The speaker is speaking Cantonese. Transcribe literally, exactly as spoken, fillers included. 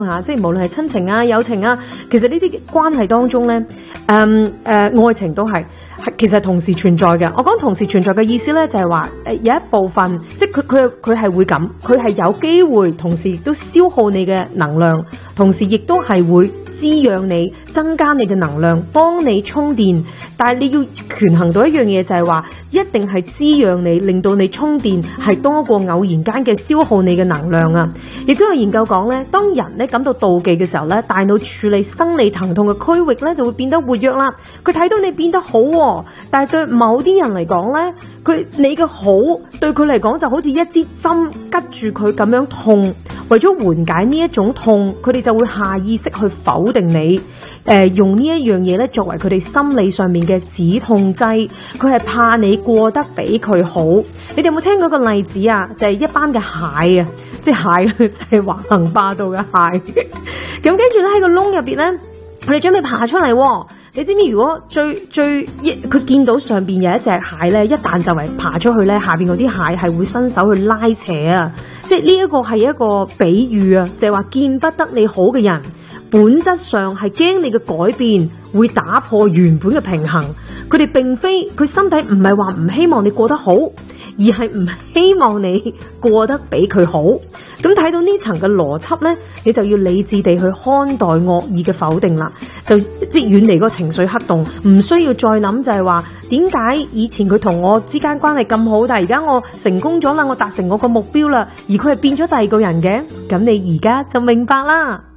啊，即係無論係親情啊、友情啊，其實呢啲關係當中咧，誒、嗯、誒、呃，愛情都係係其實同時存在嘅。我講同時存在嘅意思咧，就係話誒有一部分，即係佢佢佢係會咁，佢係有機會同時亦都消耗你嘅能量，同時亦都係會滋養你、增加你嘅能量、幫你充電。但係你要權衡到一樣嘢，就係話一定係滋養你，令到你充電係多過偶然間嘅消耗你嘅能量啊！亦都有研究講咧，當人咧感到妒忌嘅時候咧，大腦處理生理疼痛嘅區域咧就會變得活躍啦。佢睇到你變得好喎，但係對某啲人嚟講咧，佢你嘅好對佢嚟講就好似一支針拮住佢咁樣痛。為咗緩解呢一種痛，佢哋就會下意識去否定你，誒、呃、用呢一樣嘢咧作為佢哋心理上面嘅止痛劑。佢係怕你過得比佢好。你哋有冇聽過個例子啊？就係、是、一班嘅蟹啊，即係蟹，即係橫行霸道嘅蟹。咁跟住咧喺個窿入邊咧，佢哋準備爬出嚟喎。你知唔知如果最最一佢見到上邊有一隻蟹咧，一旦就嚟爬出去咧，下邊嗰啲蟹係會伸手去拉扯啊！即係呢一個係一個比喻啊，就係話見不得你好嘅人，本質上係驚你嘅改變會打破原本嘅平衡。佢哋並非佢心底唔係話唔希望你過得好，而係唔希望你過得比佢好。咁睇到呢層嘅邏輯呢，你就要理智地去看待惡意嘅否定啦，就即係遠離嗰個情緒黑洞，唔需要再諗就係話點解以前佢同我之間關係咁好，但係而家我成功咗啦，我達成我個目標啦，而佢係變咗第二個人嘅，咁你而家就明白啦。